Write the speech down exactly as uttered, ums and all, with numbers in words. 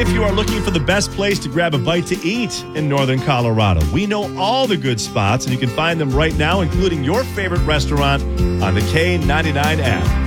if you are looking for the best place to grab a bite to eat in Northern Colorado. We know all the good spots, and you can find them right now, including your favorite restaurant on the K ninety-nine app.